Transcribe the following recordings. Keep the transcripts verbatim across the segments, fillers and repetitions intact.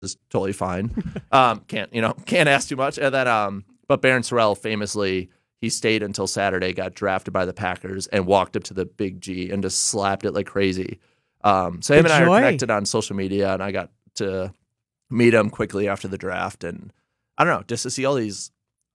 is totally fine. um, can't you know can't ask too much. And then, um, but Barron Sorrell famously, he stayed until Saturday, got drafted by the Packers, and walked up to the Big G and just slapped it like crazy. Um, so him and I are connected on social media, and I got to meet him quickly after the draft, and I don't know, just to see all these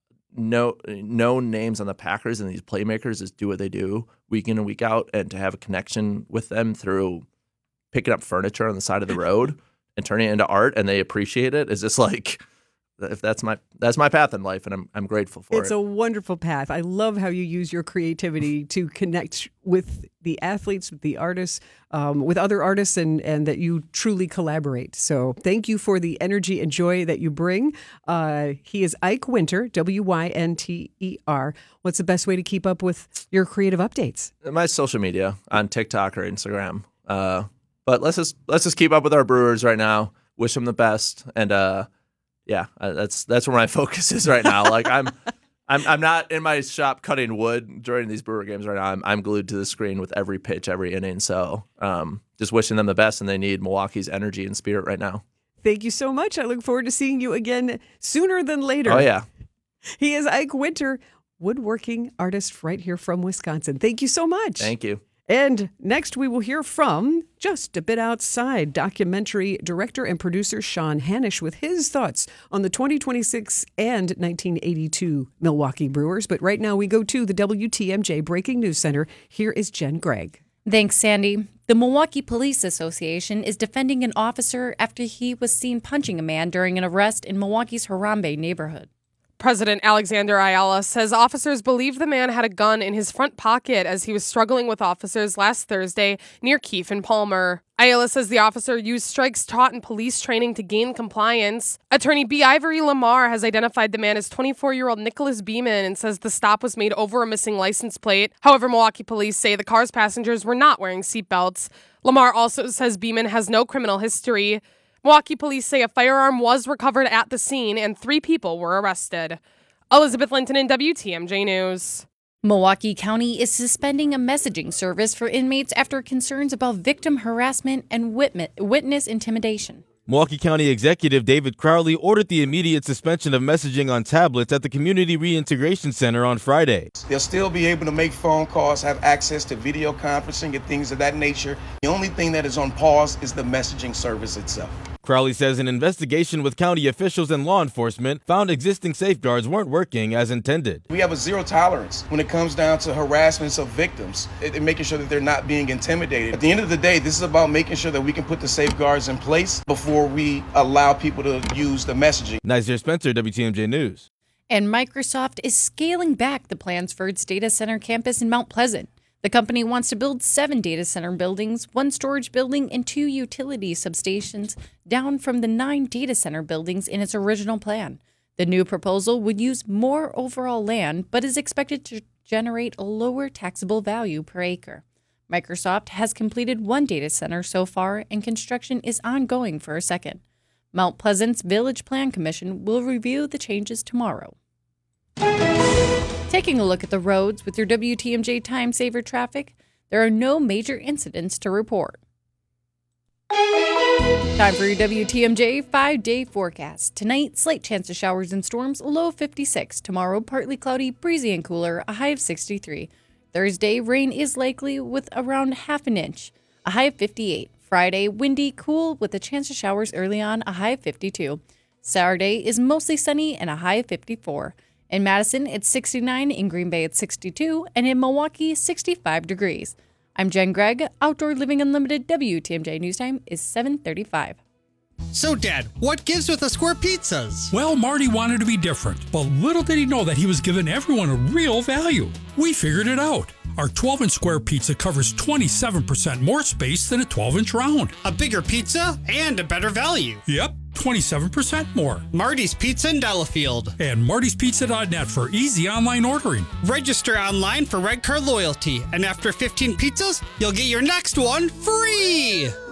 no known names on the Packers and these playmakers just do what they do week in and week out, and to have a connection with them through picking up furniture on the side of the road and turning it into art, and they appreciate it, is just like, if that's my that's my path in life, and I'm I'm grateful for it's it. It's a wonderful path. I love how you use your creativity to connect with the athletes, with the artists, um, with other artists, and and that you truly collaborate. So thank you for the energy and joy that you bring. Uh, he is Ike Winter, W Y N T E R. What's the best way to keep up with your creative updates? My social media on TikTok or Instagram. Uh, but let's just let's just keep up with our Brewers right now. Wish them the best, and uh, yeah, that's that's where my focus is right now. Like I'm, I'm, I'm not in my shop cutting wood during these Brewer games right now. I'm, I'm glued to the screen with every pitch, every inning. So, um, just wishing them the best, and they need Milwaukee's energy and spirit right now. Thank you so much. I look forward to seeing you again sooner than later. Oh yeah. He is Ike Winter, woodworking artist right here from Wisconsin. Thank you so much. Thank you. And next we will hear from Just a Bit Outside documentary director and producer Sean Hanisch with his thoughts on the twenty twenty-six and nineteen eighty-two Milwaukee Brewers. But right now we go to the W T M J Breaking News Center. Here is Jen Gregg. Thanks, Sandy. The Milwaukee Police Association is defending an officer after he was seen punching a man during an arrest in Milwaukee's Harambe neighborhood. President Alexander Ayala says officers believe the man had a gun in his front pocket as he was struggling with officers last Thursday near Keefe and Palmer. Ayala says the officer used strikes taught in police training to gain compliance. Attorney B. Ivory Lamar has identified the man as twenty-four-year-old Nicholas Beeman and says the stop was made over a missing license plate. However, Milwaukee police say the car's passengers were not wearing seatbelts. Lamar also says Beeman has no criminal history. Milwaukee police say a firearm was recovered at the scene and three people were arrested. Elizabeth Linton in W T M J News. Milwaukee County is suspending a messaging service for inmates after concerns about victim harassment and witness intimidation. Milwaukee County Executive David Crowley ordered the immediate suspension of messaging on tablets at the Community Reintegration Center on Friday. They'll still be able to make phone calls, have access to video conferencing and things of that nature. The only thing that is on pause is the messaging service itself. Crowley says an investigation with county officials and law enforcement found existing safeguards weren't working as intended. We have a zero tolerance when it comes down to harassments of victims and making sure that they're not being intimidated. At the end of the day, this is about making sure that we can put the safeguards in place before we allow people to use the messaging. Nazir Spencer, W T M J News. And Microsoft is scaling back the plans for its data center campus in Mount Pleasant. The company wants to build seven data center buildings, one storage building, and two utility substations, down from the nine data center buildings in its original plan. The new proposal would use more overall land, but is expected to generate a lower taxable value per acre. Microsoft has completed one data center so far, and construction is ongoing for a second. Mount Pleasant's Village Plan Commission will review the changes tomorrow. Taking a look at the roads with your W T M J Time Saver traffic, there are no major incidents to report. Time for your W T M J five-day forecast. Tonight, slight chance of showers and storms, a low of fifty-six. Tomorrow, partly cloudy, breezy and cooler, a high of sixty-three. Thursday, rain is likely with around half an inch, a high of fifty-eight. Friday, windy, cool with a chance of showers early on, a high of fifty-two. Saturday is mostly sunny and a high of fifty-four. In Madison, it's sixty-nine, in Green Bay, it's sixty-two, and in Milwaukee, sixty-five degrees. I'm Jen Gregg. Outdoor Living Unlimited W T M J News Time is seven thirty-five. So, Dad, what gives with the square pizzas? Well, Marty wanted to be different, but little did he know that he was giving everyone a real value. We figured it out. Our twelve-inch square pizza covers twenty-seven percent more space than a twelve-inch round. A bigger pizza and a better value. Yep, twenty-seven percent more. Marty's Pizza in Delafield. And martys pizza dot net for easy online ordering. Register online for Red Card Loyalty, and after fifteen pizzas, you'll get your next one free!